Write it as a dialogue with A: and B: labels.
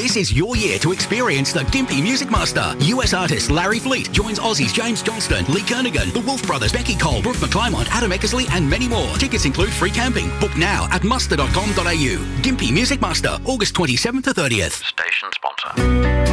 A: This is your year to experience the Gympie Music Master. US artist Larry Fleet joins Aussies James Johnston, Lee Kernaghan, the Wolf Brothers, Becky Cole, Brooke McClymont, Adam Eckersley and many more. Tickets include free camping. Book now at muster.com.au. Gympie Music Master, August 27th to 30th.
B: Station sponsor.